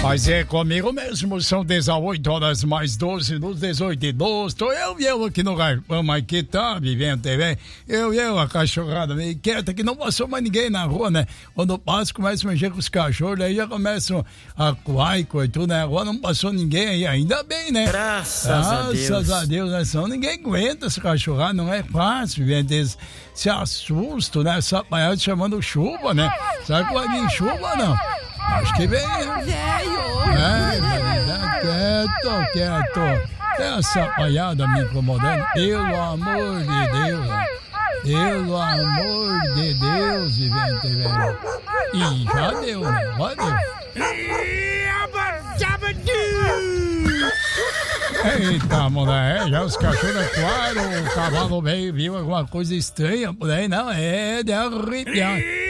Mas é comigo mesmo, são 18 horas mais 12, nos 18 e 12. Tô eu aqui no galpão, mas que tá vivendo TV. Eu, a cachorrada meio quieta, que não passou mais ninguém na rua, né? Quando passo, começo a mexer com os cachorros, aí já começam a coar e tudo, né? Agora não passou ninguém aí, ainda bem, né? Graças a Deus, né? Senão ninguém aguenta essa cachorrada, não é fácil, gente. Se assusta, né? Essa apanhada chamando chuva, né? Sabe que vai vir chuva ou não? Acho que vem, quieto. Essa apaiada me incomodando. Pelo amor de Deus. Pelo amor de Deus, vivente, velho. E já deu, né? Já deu. Eita, mulher, já os cachorros atuaram, o cavalo veio, viu alguma coisa estranha por aí, não? É de arrepiar.